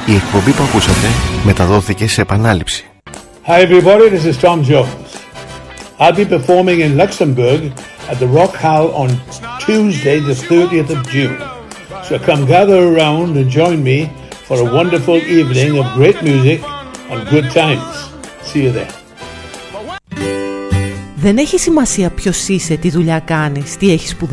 Η εκπομπή που ακούσατε μεταδόθηκε σε επανάληψη. Hi everybody, this is Tom Jones. I'll be performing in Luxembourg at the Rock Hall on Tuesday the 30th of June. So come gather around and join me for a wonderful evening of great music and good times. See you there. Δεν έχει σημασία ποιος είσαι, τι δουλειά κάνεις, τι έχεις σπουδάσει.